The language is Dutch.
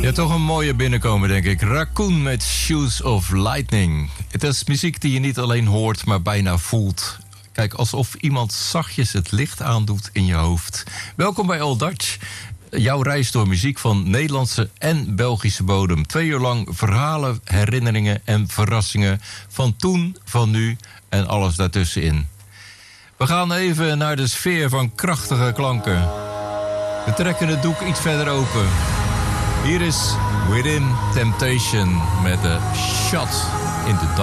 Ja, toch een mooie binnenkomen, denk ik. Raccoon met Shoes of Lightning. Het is muziek die je niet alleen hoort, maar bijna voelt. Kijk, alsof iemand zachtjes het licht aandoet in je hoofd. Welkom bij All Dutch. Jouw reis door muziek van Nederlandse en Belgische bodem. 2 uur lang verhalen, herinneringen en verrassingen van toen, van nu en alles daartussenin. We gaan even naar de sfeer van krachtige klanken. We trekken het doek iets verder open. Hier is Within Temptation met de Shot in the Dark.